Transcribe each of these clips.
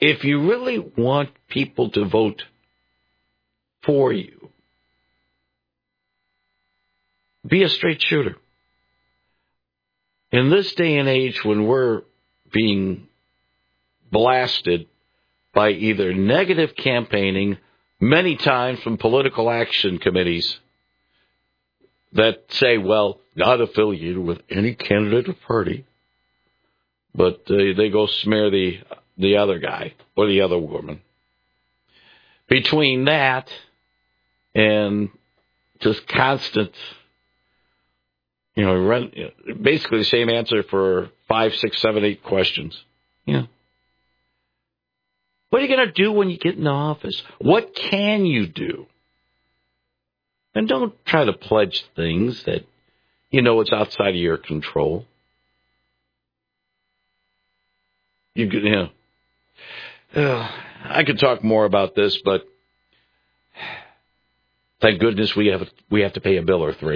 if you really want people to vote for you, be a straight shooter. In this day and age when we're being blasted by either negative campaigning, many times from political action committees that say, well, not affiliated with any candidate or party, but they go smear the other guy or the other woman. Between that and just constant, basically the same answer for 5, 6, 7, 8 questions. Yeah. What are you going to do when you get in office? What can you do? And don't try to pledge things that it's outside of your control. I could talk more about this, but thank goodness we have to pay a bill or 3.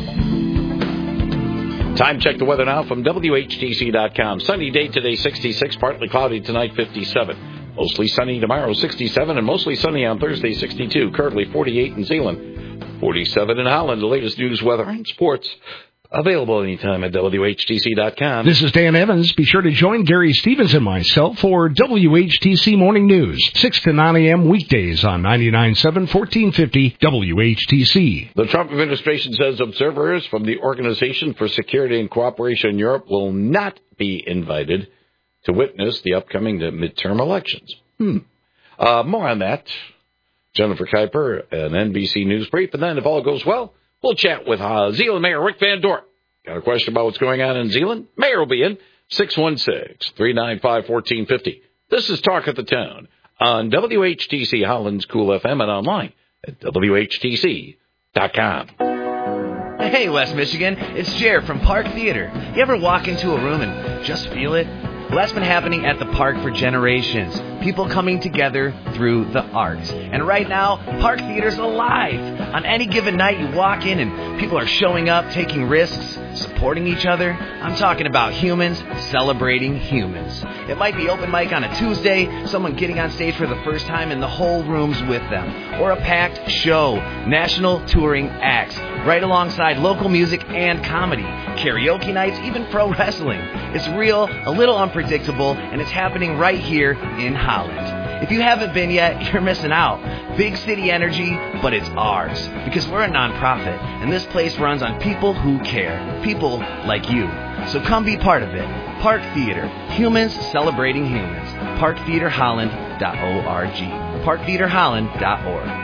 Time check the weather now from WHTC.com. Sunny day today, 66, partly cloudy tonight, 57. Mostly sunny tomorrow, 67, and mostly sunny on Thursday, 62. Currently 48 in Zeeland, 47 in Holland. The latest news, weather, and sports available anytime at WHTC.com. This is Dan Evans. Be sure to join Gary Stevens and myself for WHTC Morning News, 6 to 9 a.m. weekdays on 99.7, 1450 WHTC. The Trump administration says observers from the Organization for Security and Cooperation in Europe will not be invited to witness the upcoming midterm elections. More on that. Jennifer Kuiper, an NBC News brief. And then if all goes well, we'll chat with Zeeland Mayor Rick Van Dort. Got a question about what's going on in Zeeland? Mayor will be in 616-395-1450. This is Talk of the Town on WHTC Holland's Cool FM and online at WHTC.com. Hey, West Michigan, it's Jer from Park Theater. You ever walk into a room and just feel it? Well, that's been happening at the park for generations. People coming together through the arts. And right now, Park Theater's alive. On any given night, you walk in and people are showing up, taking risks, supporting each other. I'm talking about humans celebrating humans. It might be open mic on a Tuesday, someone getting on stage for the first time and the whole room's with them. Or a packed show, national touring acts, right alongside local music and comedy. Karaoke nights, even pro wrestling. It's real, a little unpredictable, and it's happening right here in Holland. If you haven't been yet, you're missing out. Big city energy, but it's ours. Because we're a nonprofit, and this place runs on people who care. People like you. So come be part of it. Park Theater. Humans celebrating humans. ParkTheaterHolland.org. ParkTheaterHolland.org.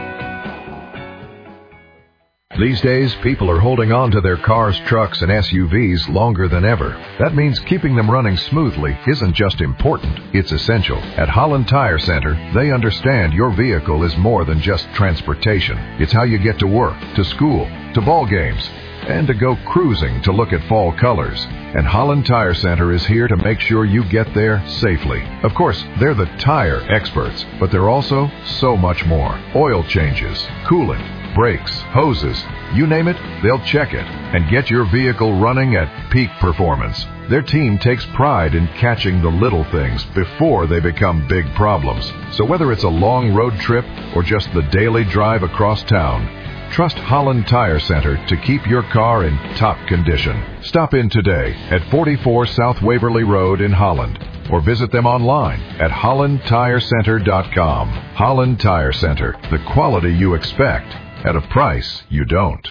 These days, people are holding on to their cars, trucks, and SUVs longer than ever. That means keeping them running smoothly isn't just important, it's essential. At Holland Tire Center, they understand your vehicle is more than just transportation. It's how you get to work, to school, to ball games, and to go cruising to look at fall colors. And Holland Tire Center is here to make sure you get there safely. Of course, they're the tire experts, but they're also so much more. Oil changes, cooling, brakes, hoses, you name it, they'll check it and get your vehicle running at peak performance. Their team takes pride in catching the little things before they become big problems. So whether it's a long road trip or just the daily drive across town, trust Holland Tire Center to keep your car in top condition. Stop in today at 44 South Waverly Road in Holland, or visit them online at hollandtirecenter.com. Holland Tire Center, the quality you expect at a price you don't.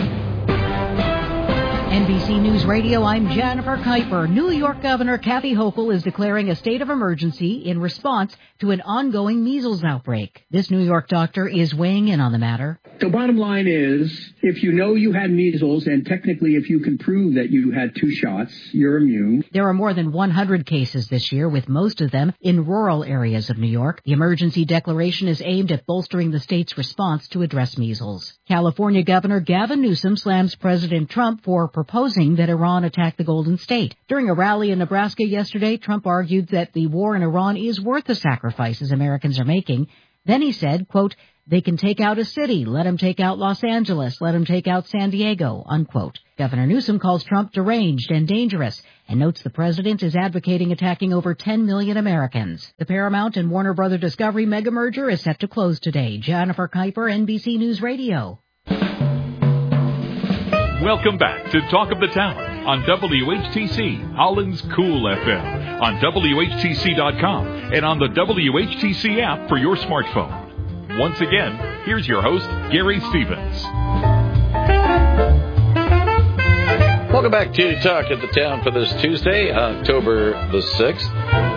NBC News Radio, I'm Jennifer Kuiper. New York Governor Kathy Hochul is declaring a state of emergency in response to an ongoing measles outbreak. This New York doctor is weighing in on the matter. The bottom line is, if you know you had measles, and technically if you can prove that you had 2 shots, you're immune. There are more than 100 cases this year, with most of them in rural areas of New York. The emergency declaration is aimed at bolstering the state's response to address measles. California Governor Gavin Newsom slams President Trump for proposing that Iran attack the Golden State. During a rally in Nebraska yesterday, Trump argued that the war in Iran is worth the sacrifices Americans are making. Then he said, quote, "They can take out a city. Let them take out Los Angeles. Let them take out San Diego," unquote. Governor Newsom calls Trump deranged and dangerous and notes the president is advocating attacking over 10 million Americans. The Paramount and Warner Brother Discovery mega merger is set to close today. Jennifer Kuiper, NBC News Radio. Welcome back to Talk of the Town on WHTC, Holland's Cool FM, on WHTC.com, and on the WHTC app for your smartphone. Once again, here's your host, Gary Stevens. Welcome back to Talk of the Town for this Tuesday, October the 6th.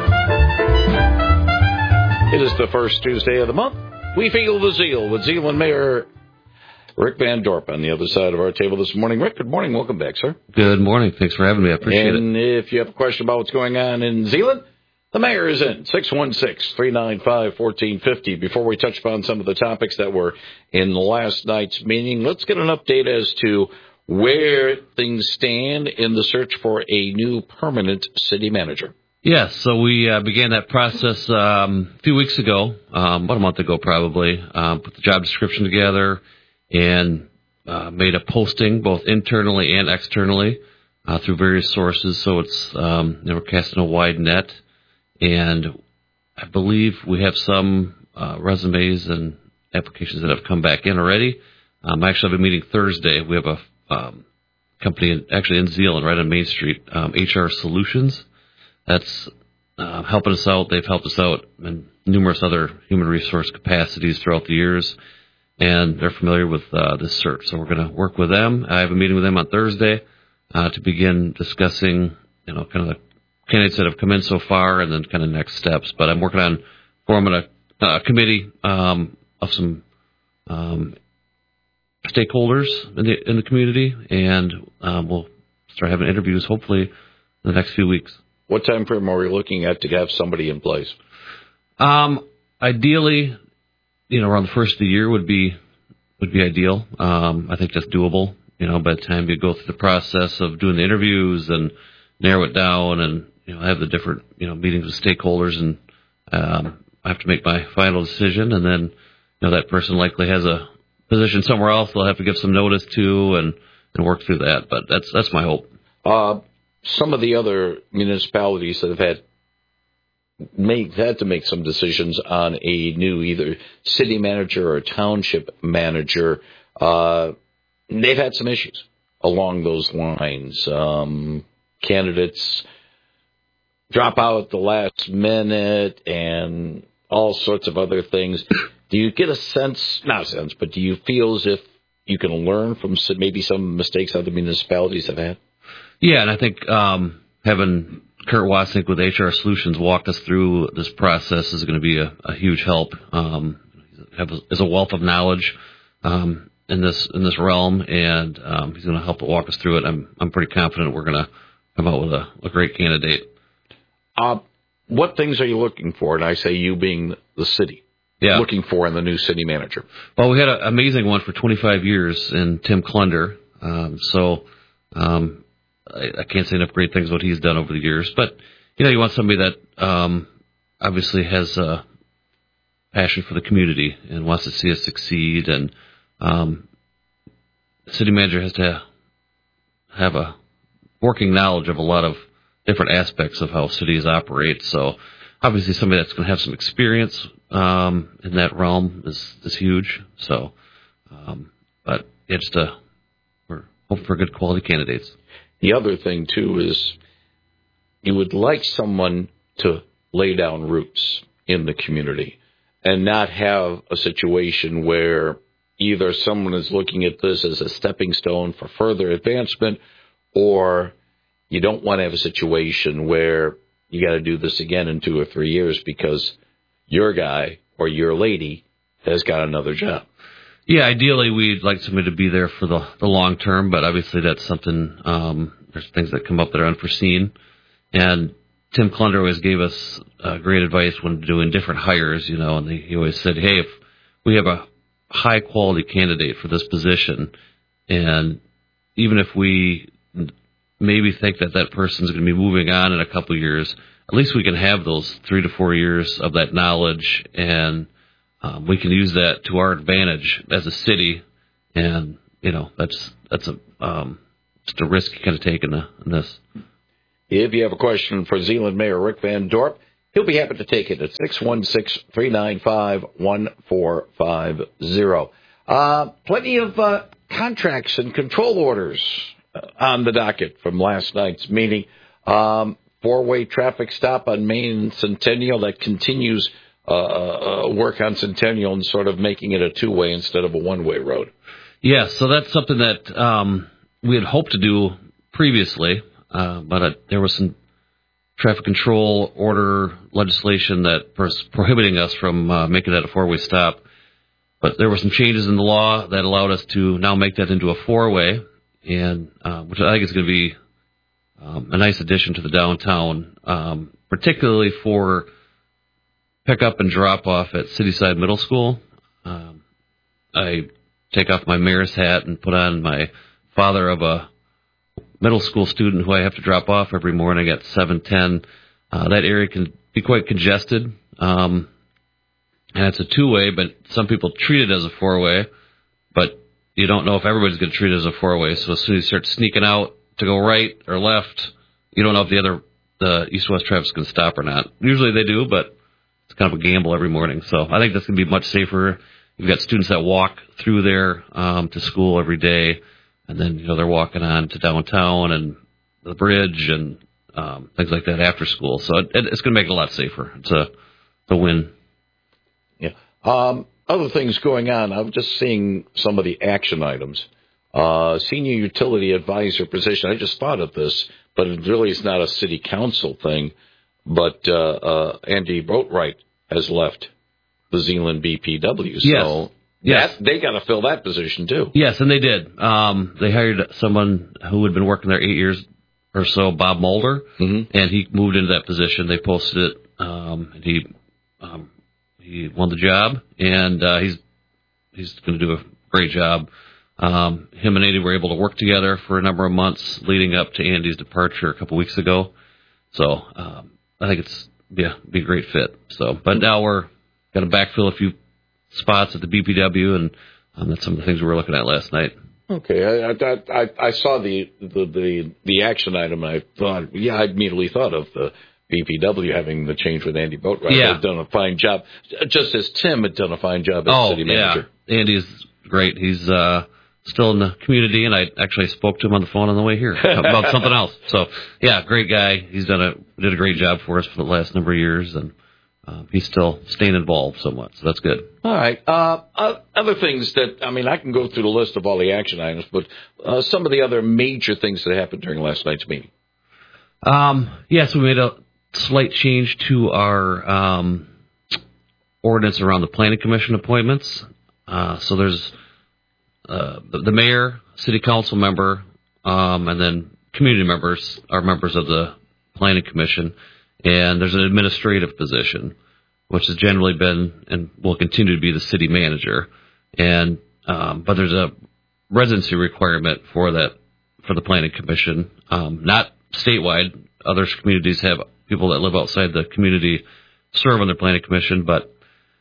It is the first Tuesday of the month. We feel the zeal with Zeeland Mayor Rick Van Dorp on the other side of our table this morning. Rick, good morning. Welcome back, sir. Good morning. Thanks for having me. I appreciate it. And if you have a question about what's going on in Zeeland, the mayor is in, 616-395-1450. Before we touch upon some of the topics that were in last night's meeting, let's get an update as to where things stand in the search for a new permanent city manager. Yes, so we began that process a few weeks ago, about a month ago probably, put the job description together and made a posting both internally and externally through various sources. So it's we're casting a wide net. And I believe we have some resumes and applications that have come back in already. I actually have a meeting Thursday. We have a company actually in Zeeland, right on Main Street, HR Solutions. That's helping us out. They've helped us out in numerous other human resource capacities throughout the years, and they're familiar with this search. So we're going to work with them. I have a meeting with them on Thursday to begin discussing, kind of the candidates that have come in so far, and then kind of next steps. But I'm working on forming a committee of some stakeholders in the community, and we'll start having interviews hopefully in the next few weeks. What time frame are we looking at to have somebody in place? Ideally, around the first of the year would be ideal. I think that's doable. By the time you go through the process of doing the interviews and narrow it down, and have the different, meetings with stakeholders, and I have to make my final decision, and then, that person likely has a position somewhere else they'll have to give some notice to and work through that. But that's my hope. Some of the other municipalities that have had to make some decisions on a new either city manager or township manager, they've had some issues along those lines. Candidates drop out at the last minute and all sorts of other things. Do you get but do you feel as if you can learn from maybe some mistakes other municipalities have had? Yeah, and I think having Kurt Wasink with HR Solutions walk us through this process is going to be a huge help. Has a wealth of knowledge in this realm, and he's going to help walk us through it. I'm pretty confident we're going to come out with a great candidate. What things are you looking for? And I say you being the city. Yeah. Looking for in the new city manager. Well, we had an amazing one for 25 years in Tim Klunder. I can't say enough great things what he's done over the years. But, you want somebody that obviously has a passion for the community and wants to see us succeed. And the city manager has to have a working knowledge of a lot of different aspects of how cities operate. So obviously somebody that's going to have some experience in that realm is huge. So, but we're hoping for good quality candidates. The other thing, too, is you would like someone to lay down roots in the community and not have a situation where either someone is looking at this as a stepping stone for further advancement, or you don't want to have a situation where you got to do this again in 2 or 3 years because your guy or your lady has got another job. Yeah, ideally we'd like somebody to be there for the long term, but obviously that's something, there's things that come up that are unforeseen. And Tim Klunder always gave us great advice when doing different hires, and he always said, hey, if we have a high quality candidate for this position, and even if we maybe think that person's going to be moving on in a couple of years, at least we can have those 3 to 4 years of that knowledge and we can use that to our advantage as a city, and that's just a risk you kind of take in this. If you have a question for Zeeland Mayor Rick Van Dorp, he'll be happy to take it at 616-395-1450. Plenty of contracts and control orders on the docket from last night's meeting. Four-way traffic stop on Main and Centennial that continues work on Centennial and sort of making it a two-way instead of a one-way road. Yes, so that's something that we had hoped to do previously, but there was some traffic control order legislation that was prohibiting us from making that a four-way stop. But there were some changes in the law that allowed us to now make that into a four-way, and which I think is going to be a nice addition to the downtown, particularly for pick-up and drop-off at Cityside Middle School. I take off my mayor's hat and put on my father of a middle school student who I have to drop off every morning at 7:10. That area can be quite congested, and it's a two-way, but some people treat it as a four-way, but you don't know if everybody's going to treat it as a four-way, so as soon as you start sneaking out to go right or left, you don't know if the east-west traffic's going to stop or not. Usually they do, but it's kind of a gamble every morning, so I think that's going to be much safer. You've got students that walk through there to school every day, and then they're walking on to downtown and the bridge and things like that after school. So it's going to make it a lot safer. It's a win. Yeah. Other things going on. I'm just seeing some of the action items. Senior utility advisor position. I just thought of this, but it really is not a city council thing. But Andy Boatwright has left the Zeeland BPW. So yes. They got to fill that position too. Yes, and they did. They hired someone who had been working there 8 years or so, Bob Mulder, and he moved into that position. They posted it, and he won the job, and he's going to do a great job. Him and Andy were able to work together for a number of months leading up to Andy's departure a couple weeks ago. So I think it's be a great fit. So, but now we're going to backfill a few spots at the BPW, and that's some of the things we were looking at last night. Okay, I saw the action item, and I thought, I immediately thought of the BPW having the change with Andy Boatwright. Yeah. They've done a fine job, just as Tim had done a fine job as city manager. Yeah. Andy's great. He's still in the community, and I actually spoke to him on the phone on the way here about something else. So, yeah, great guy. He's did a great job for us for the last number of years, and he's still staying involved somewhat, so that's good. All right. Other things that, I can go through the list of all the action items, but some of the other major things that happened during last night's meeting. Yes, we made a slight change to our ordinance around the Planning Commission appointments. So there's the mayor, city council member, and then community members are members of the Planning Commission. And there's an administrative position, which has generally been and will continue to be the city manager. And but there's a residency requirement for the Planning Commission, not statewide. Other communities have people that live outside the community serve on their Planning Commission, but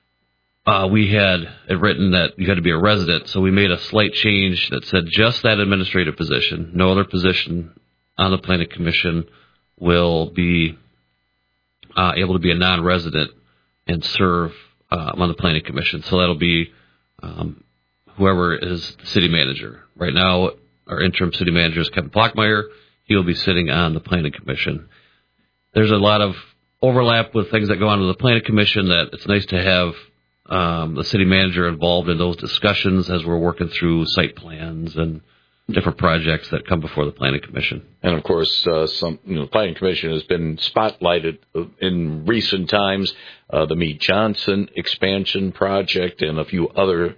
we had it written that you had to be a resident. So we made a slight change that said just that administrative position, no other position on the Planning Commission will be able to be a non-resident and serve on the Planning Commission. So that'll be whoever is the city manager. Right now, our interim city manager is Kevin Blockmeyer. He will be sitting on the Planning Commission. There's a lot of overlap with things that go on with the Planning Commission that it's nice to have the city manager involved in those discussions as we're working through site plans and different projects that come before the Planning Commission. And, of course, the Planning Commission has been spotlighted in recent times. The Meade Johnson expansion project and a few other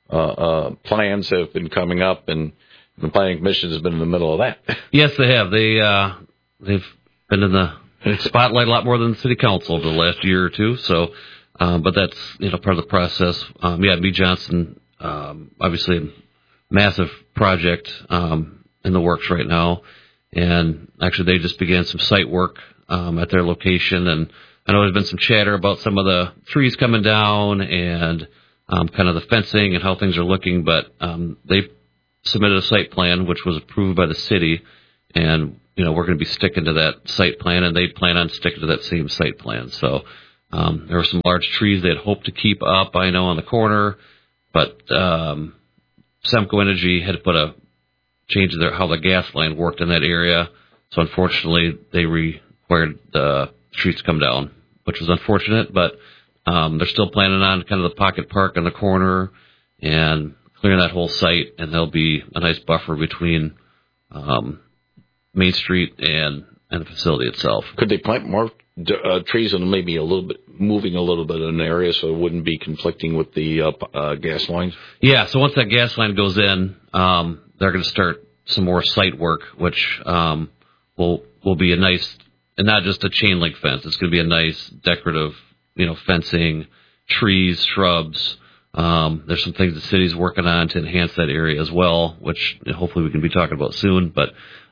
plans have been coming up, and the Planning Commission has been in the middle of that. Yes, they have. They've been in the spotlight a lot more than the City Council over the last year or two. So, but that's part of the process. Meade Johnson, obviously, a massive project in the works right now, and actually they just began some site work at their location, and I know there's been some chatter about some of the trees coming down and kind of the fencing and how things are looking, but they submitted a site plan which was approved by the city, and we're going to be sticking to that site plan, and they plan on sticking to that same site plan. So there were some large trees they had hoped to keep up, I know, on the corner, but Semco Energy had to put a change in how the gas line worked in that area. So unfortunately, they required the trees to come down, which was unfortunate, but they're still planning on kind of the pocket park on the corner and clearing that whole site, and there'll be a nice buffer between Main Street and the facility itself. Could they plant more trees and maybe moving a little bit in an area so it wouldn't be conflicting with the gas lines? Yeah, so once that gas line goes in, they're going to start some more site work, which will be a nice, and not just a chain link fence. It's going to be a nice decorative, fencing, trees, shrubs. There's some things the city's working on to enhance that area as well, which hopefully we can be talking about soon. But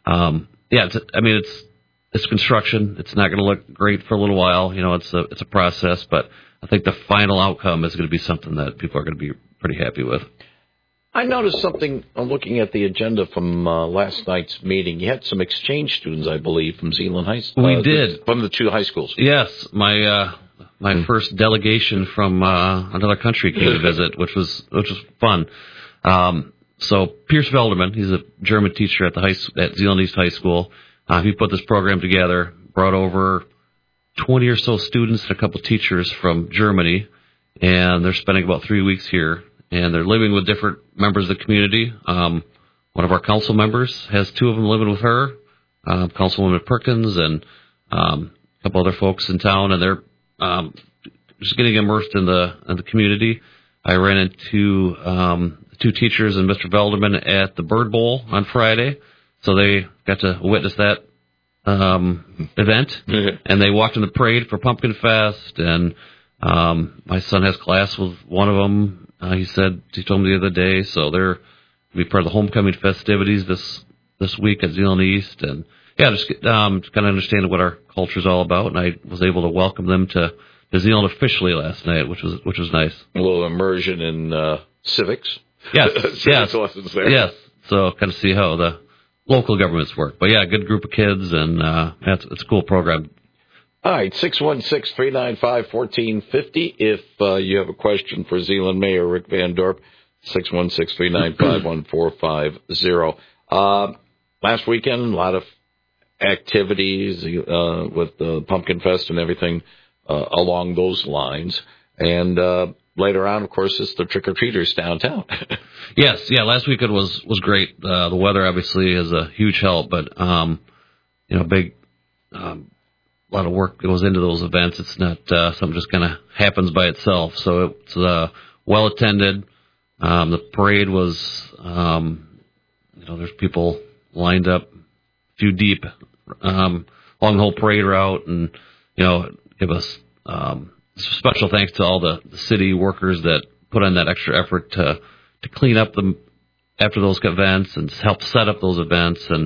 it's construction. It's not going to look great for a little while. It's a process, but I think the final outcome is going to be something that people are going to be pretty happy with. I noticed something looking at the agenda from last night's meeting. You had some exchange students, I believe, from Zeeland High School. We did. From the two high schools. Yes. My first delegation from another country came to visit, which was fun. So Pierce Velderman, he's a German teacher at Zeeland East High School. He put this program together, brought over 20 or so students and a couple teachers from Germany, and they're spending about 3 weeks here. And they're living with different members of the community. One of our council members has two of them living with her, Councilwoman Perkins, and a couple other folks in town, and they're just getting immersed in the community. I ran into two teachers and Mr. Velderman at the Bird Bowl on Friday, so they got to witness that event, and they walked in the parade for Pumpkin Fest, and my son has class with one of them. He told me the other day, so they're going to be part of the homecoming festivities this week at Zeeland East, and just kind of understanding what our culture is all about. And I was able to welcome them to Zeeland officially last night, which was nice. A little immersion in civics. Yes, civics lessons there. Yes, so kind of see how the local governments work. But yeah, good group of kids, and it's a cool program. All right, 616-395-1450. If you have a question for Zeeland Mayor Rick Van Dorp, 616-395-1450. Last weekend, a lot of activities with the Pumpkin Fest and everything along those lines. And later on, of course, it's the trick-or-treaters downtown. Yes, last weekend was great. The weather obviously is a huge help, but big. A lot of work goes into those events. It's not something just kind of happens by itself. So it's well attended. The parade was, there's people lined up a few deep along the whole parade route, and give us special thanks to all the city workers that put in that extra effort to clean up after those events and help set up those events, and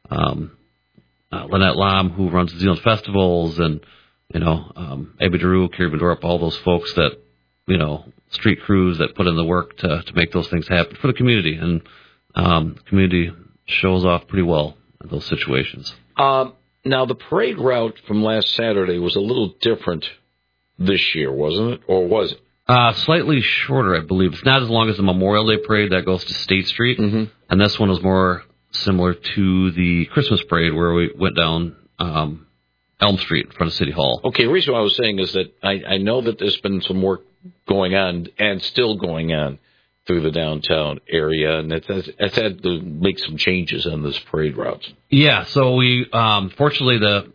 Lynette Lam, who runs the Zeeland Festivals, and, Abby Daru, Kerry Van Dorp, all those folks that, street crews that put in the work to make those things happen for the community. And the community shows off pretty well in those situations. Now, the parade route from last Saturday was a little different this year, wasn't it? Or was it? Slightly shorter, I believe. It's not as long as the Memorial Day parade that goes to State Street. Mm-hmm. And this one was more similar to the Christmas parade where we went down Elm Street in front of City Hall. Okay, the reason why I was saying is that I know that there's been some work going on and still going on through the downtown area, and it's had to make some changes on this parade routes. Yeah, so we fortunately the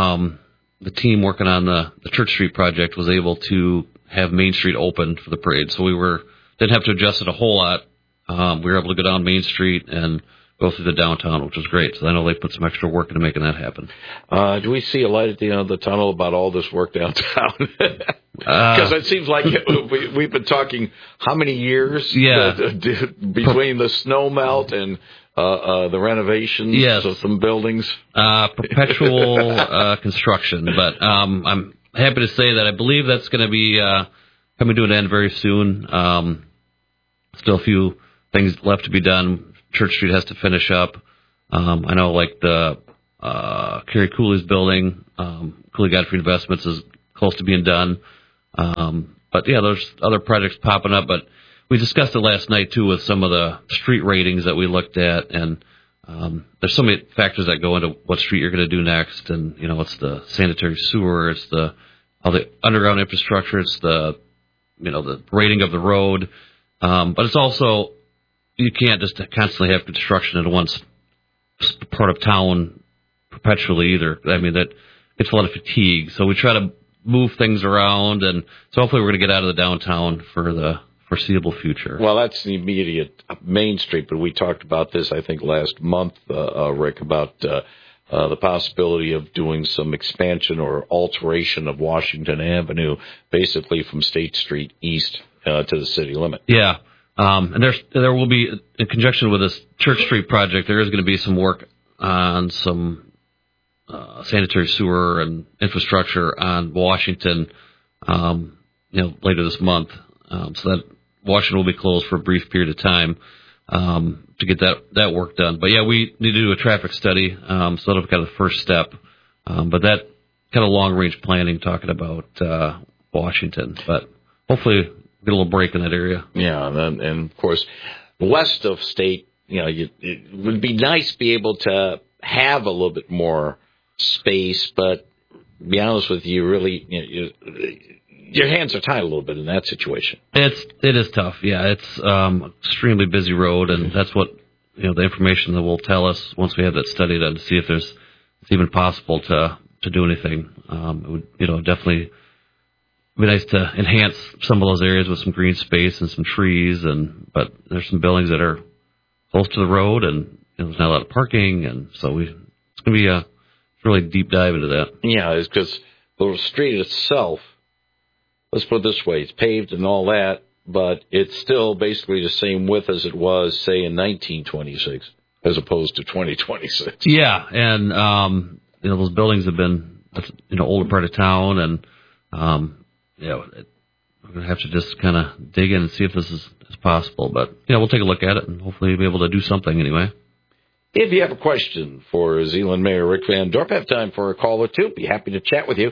team working on the Church Street project was able to have Main Street open for the parade, so we didn't have to adjust it a whole lot. We were able to go down Main Street and go through the downtown, which was great. So I know they put some extra work into making that happen. Do we see a light at the end of the tunnel about all this work downtown? Because it seems like we've been talking how many years between the snow melt and the renovations of some buildings? Perpetual construction. But I'm happy to say that I believe that's going to be coming to an end very soon. Still a few things left to be done. Church Street has to finish up. I know, like the Kerry Cooley's building, Cooley Godfrey Investments is close to being done. But yeah, there's other projects popping up. But we discussed it last night too with some of the street ratings that we looked at, and there's so many factors that go into what street you're going to do next. And it's the sanitary sewer, it's all the underground infrastructure, it's the rating of the road. But it's also, you can't just constantly have construction in one part of town perpetually either. I mean, that gets a lot of fatigue. So we try to move things around, and so hopefully we're going to get out of the downtown for the foreseeable future. Well, that's the immediate Main Street, but we talked about this, I think, last month, Rick, about the possibility of doing some expansion or alteration of Washington Avenue, basically from State Street east to the city limit. Yeah. And there will be, in conjunction with this Church Street project, there is going to be some work on some sanitary sewer and infrastructure on Washington, later this month. So that Washington will be closed for a brief period of time to get that work done. But yeah, we need to do a traffic study, so that'll be kind of the first step. But that kind of long range planning, talking about Washington. But hopefully get a little break in that area. Yeah, and of course, west of State, it would be nice to be able to have a little bit more space, but to be honest with you, really, your hands are tied a little bit in that situation. It is tough. Yeah, it's extremely busy road, and that's what the information that will tell us once we have that study done to see if it's even possible to do anything. It would definitely be nice to enhance some of those areas with some green space and some trees, but there's some buildings that are close to the road, and there's not a lot of parking, and so it's going to be a really deep dive into that. Yeah, it's because the street itself, let's put it this way, it's paved and all that, but it's still basically the same width as it was, say, in 1926, as opposed to 2026. Yeah, and those buildings have been older part of town, and we're going to have to just kind of dig in and see if this is possible. But we'll take a look at it and hopefully be able to do something anyway. If you have a question for Zeeland Mayor Rick Van Dorp, have time for a call or two, be happy to chat with you.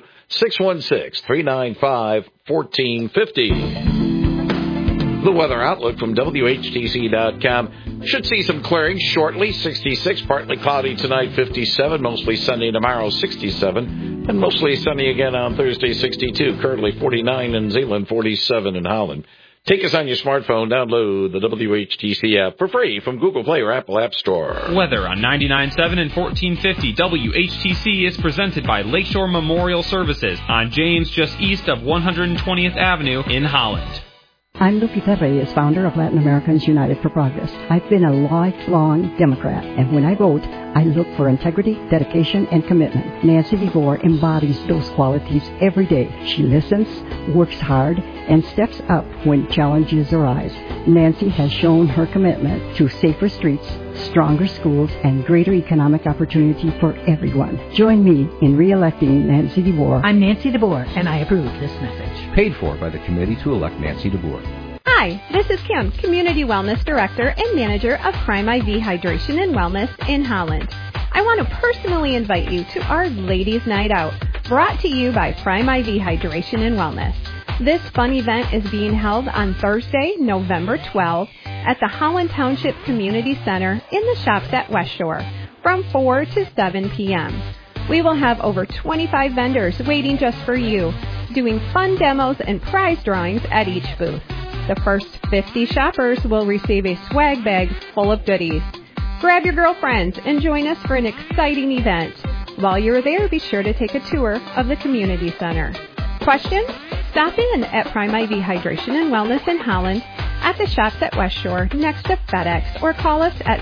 616-395-1450. The weather outlook from WHTC.com. Should see some clearing shortly. 66, partly cloudy tonight, 57. Mostly sunny tomorrow, 67. And mostly sunny again on Thursday, 62. Currently 49 in Zeeland, 47 in Holland. Take us on your smartphone. Download the WHTC app for free from Google Play or Apple App Store. Weather on 99.7 and 1450 WHTC is presented by Lakeshore Memorial Services on James, just east of 120th Avenue in Holland. I'm Lupita Reyes, founder of Latin Americans United for Progress. I've been a lifelong Democrat, and when I vote, I look for integrity, dedication, and commitment. Nancy DeVore embodies those qualities every day. She listens, works hard, and steps up when challenges arise. Nancy has shown her commitment to safer streets, stronger schools, and greater economic opportunity for everyone. Join me in re-electing Nancy DeVore. I'm Nancy DeVore, and I approve this message. Paid for by the committee to elect Nancy DeVore. Hi, this is Kim, Community Wellness Director and Manager of Prime IV Hydration and Wellness in Holland. I want to personally invite you to our Ladies' Night Out, brought to you by Prime IV Hydration and Wellness. This fun event is being held on Thursday, November 12th at the Holland Township Community Center in the Shops at West Shore from 4 to 7 p.m. We will have over 25 vendors waiting just for you, doing fun demos and prize drawings at each booth. The first 50 shoppers will receive a swag bag full of goodies. Grab your girlfriends and join us for an exciting event. While you're there, be sure to take a tour of the Community Center. Questions? Stop in at Prime IV Hydration and Wellness in Holland at the Shops at West Shore next to FedEx, or call us at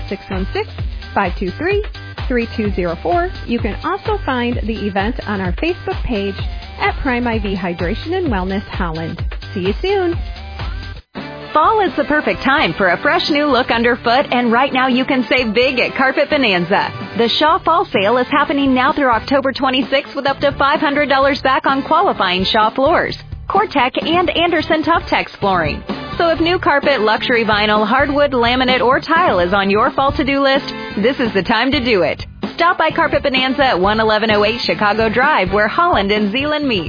616-523-3204. You can also find the event on our Facebook page at Prime IV Hydration and Wellness Holland. See you soon. Fall is the perfect time for a fresh new look underfoot, and right now you can save big at Carpet Bonanza. The Shaw Fall Sale is happening now through October 26th with up to $500 back on qualifying Shaw floors, Cortec, and Anderson Tough-Tex flooring. So if new carpet, luxury vinyl, hardwood, laminate, or tile is on your fall to-do list, this is the time to do it. Stop by Carpet Bonanza at 11108 Chicago Drive, where Holland and Zeeland meet.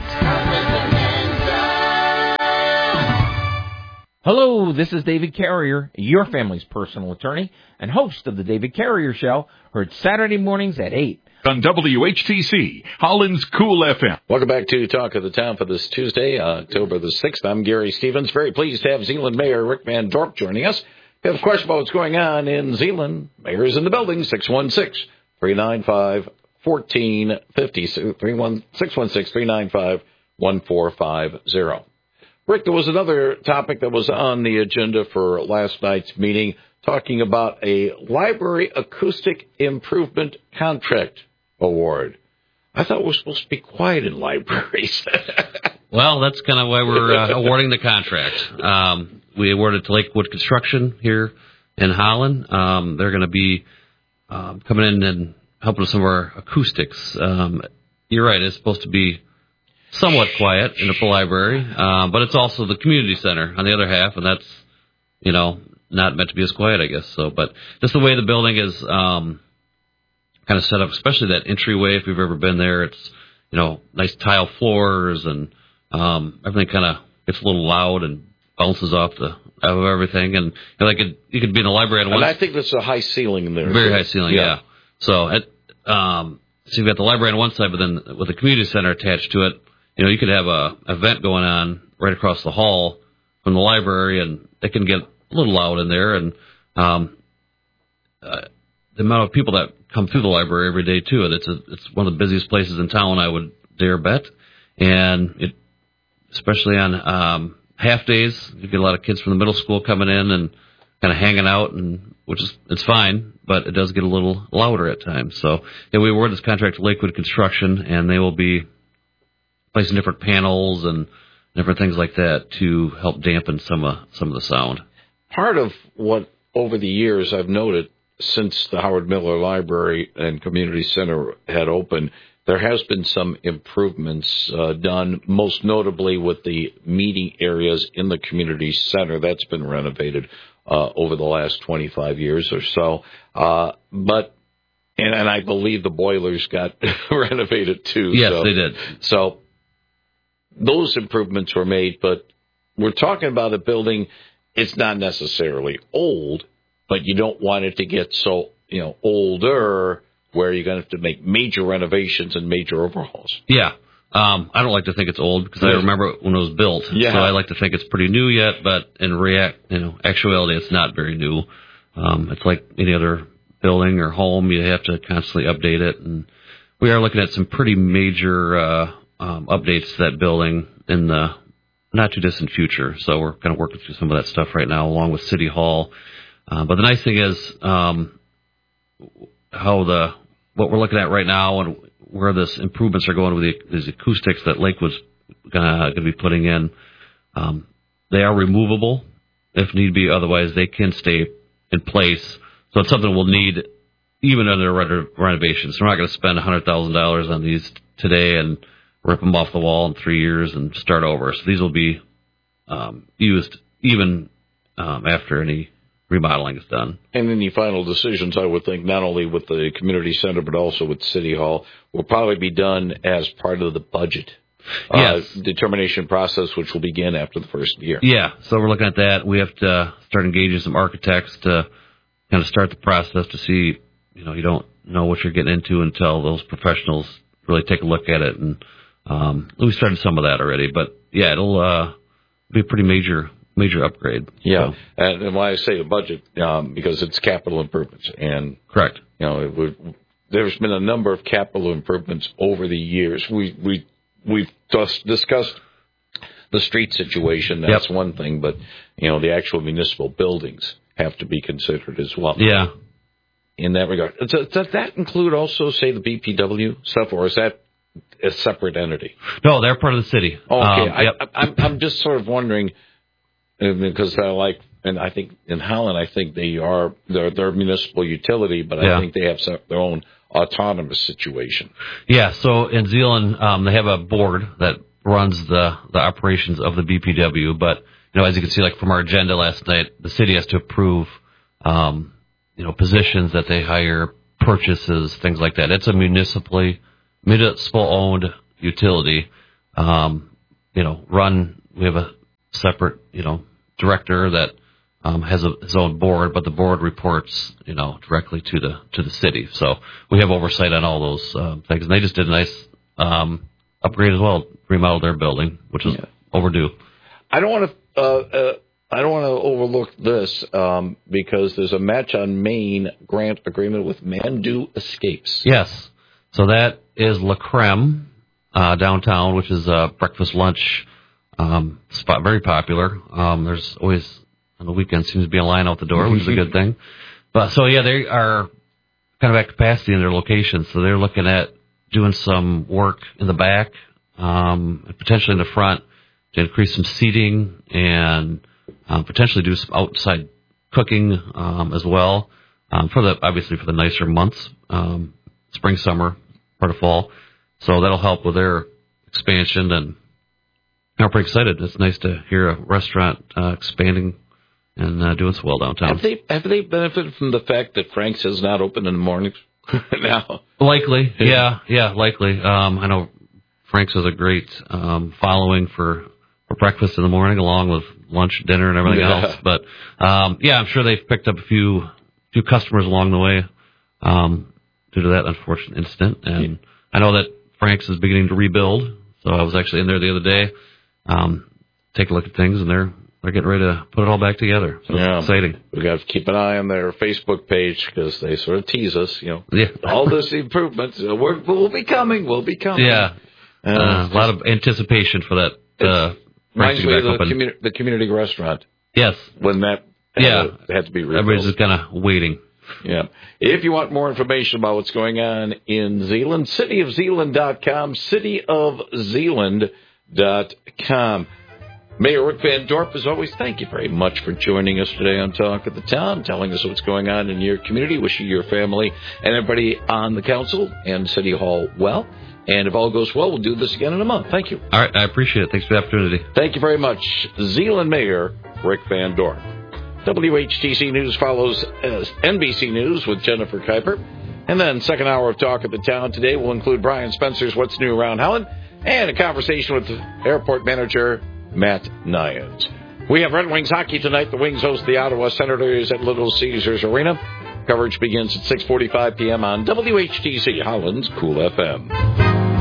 Hello, this is David Carrier, your family's personal attorney and host of the David Carrier Show, heard Saturday mornings at 8. On WHTC, Holland's Cool FM. Welcome back to Talk of the Town for this Tuesday, October the 6th. I'm Gary Stevens. Very pleased to have Zeeland Mayor Rick Van Dorp joining us. If you have a question about what's going on in Zeeland, Mayor's in the building, 616-395-1450, 616-395-1450. Rick, there was another topic that was on the agenda for last night's meeting, talking about a library acoustic improvement contract award. I thought we were supposed to be quiet in libraries. Well, that's kind of why we're awarding the contract. We awarded to Lakewood Construction here in Holland. They're going to be coming in and helping with some of our acoustics. You're right, it's supposed to be somewhat quiet in the library, but it's also the community center on the other half, and that's, not meant to be as quiet, I guess. So, but just the way the building is kind of set up, especially that entryway, if you've ever been there, it's, nice tile floors, and everything kind of gets a little loud and bounces off of everything. And you could be in the library at once. And I think there's a high ceiling in there. Very high ceiling, yeah. So so you've got the library on one side, but then with the community center attached to it, you could have a event going on right across the hall from the library, and it can get a little loud in there. And the amount of people that come through the library every day too, it's one of the busiest places in town, I would dare bet. And especially on half days, you get a lot of kids from the middle school coming in and kind of hanging out, and it's fine, but it does get a little louder at times. So we awarded this contract to Lakewood Construction, and they will be placing different panels and different things like that to help dampen some of the sound. Part of what over the years I've noted since the Howard Miller Library and Community Center had opened, there has been some improvements done, most notably with the meeting areas in the community center. That's been renovated over the last 25 years or so. And I believe the boilers got renovated too. Yes, they did. So those improvements were made, but we're talking about a building. It's not necessarily old, but you don't want it to get so, older where you're going to have to make major renovations and major overhauls. Yeah. I don't like to think it's old because I remember when it was built. Yeah. So I like to think it's pretty new yet, but in actuality, it's not very new. It's like any other building or home. You have to constantly update it. And we are looking at some pretty major updates to that building in the not too distant future. So we're kind of working through some of that stuff right now, along with City Hall. But the nice thing is what we're looking at right now and where this improvements are going with these acoustics that Lakewood's going to be putting in. They are removable if need be. Otherwise, they can stay in place. So it's something we'll need even under renovations. We're not going to spend $100,000 on these today and rip them off the wall in 3 years and start over. So these will be used even after any remodeling is done. And any final decisions, I would think, not only with the community center but also with City Hall, will probably be done as part of the budget determination process, which will begin after the first year. Yeah, so we're looking at that. We have to start engaging some architects to kind of start the process to see, you don't know what you're getting into until those professionals really take a look at it. And we started some of that already. But, yeah, it'll be a pretty major upgrade. Yeah, so. And why I say the budget, because it's capital improvements. And correct. There's been a number of capital improvements over the years. We've just discussed the street situation. That's one thing, but the actual municipal buildings have to be considered as well. Yeah. In that regard, does that include also, say, the BPW stuff, or is that a separate entity? No, they're part of the city. Okay, I'm just sort of wondering. Because and I think in Holland, I think they're municipal utility, but I think they have their own autonomous situation. Yeah, so in Zeeland, they have a board that runs the operations of the BPW, but, as you can see, like from our agenda last night, the city has to approve, positions that they hire, purchases, things like that. It's a municipal-owned utility, we have a separate, director that has his own board, but the board reports, directly to the city. So we have oversight on all those things. And they just did a nice upgrade as well, remodeled their building, which is overdue. I don't want to overlook this because there's a Match on Main grant agreement with Mandu Escapes. Yes. So that is La Creme downtown, which is a breakfast lunch spot, very popular. There's always on the weekend seems to be a line out the door, which is a good thing. But so they are kind of at capacity in their locations. So they're looking at doing some work in the back, potentially in the front to increase some seating and potentially do some outside cooking as well obviously for the nicer months, spring, summer, part of fall. So that'll help with their expansion, and I'm pretty excited. It's nice to hear a restaurant expanding and doing so well downtown. Have they benefited from the fact that Frank's is not open in the mornings now? Likely, yeah, likely. I know Frank's has a great following for breakfast in the morning, along with lunch, dinner, and everything else. But I'm sure they've picked up a few customers along the way due to that unfortunate incident. And I know that Frank's is beginning to rebuild. So I was actually in there the other day, take a look at things, and they're getting ready to put it all back together. So it's exciting. We've got to keep an eye on their Facebook page because they sort of tease us, all this improvements. We'll be coming. Yeah. A lot of anticipation for that. Reminds me of the community restaurant. Yes. When that had to be rebuilt. Everybody's just kind of waiting. Yeah. If you want more information about what's going on in Zeeland, cityofzeeland.com, cityofzeeland.com. Mayor Rick Van Dorp, as always, thank you very much for joining us today on Talk of the Town, telling us what's going on in your community, wishing your family and everybody on the council and City Hall well. And if all goes well, we'll do this again in a month. Thank you. All right. I appreciate it. Thanks for the opportunity. Thank you very much. Zeeland Mayor Rick Van Dorp. WHTC News follows NBC News with Jennifer Kuiper. And then second hour of Talk of the Town today will include Brian Spencer's What's New Around Helen and a conversation with airport manager Matt Nyans. We have Red Wings hockey tonight. The Wings host the Ottawa Senators at Little Caesars Arena. Coverage begins at 6:45 p.m. on WHTC Holland's Cool FM.